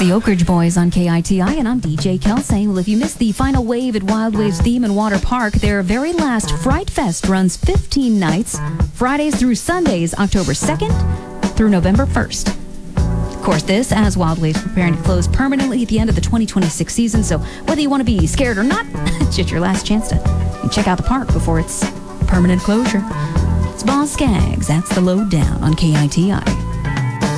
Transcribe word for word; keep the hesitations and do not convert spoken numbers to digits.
the Oak Ridge Boys on K I T I, and I'm D J Kelsey. Well, if you missed the final wave at Wild Waves Theme and Water Park, their very last Fright Fest runs fifteen nights, Fridays through Sundays, October second through November first. Of course, this as Wild Waves preparing to close permanently at the end of the twenty twenty-six season, so whether you want to be scared or not, it's just your last chance to check out the park before its permanent closure. It's Boz Skaggs. That's the lowdown on K I T I.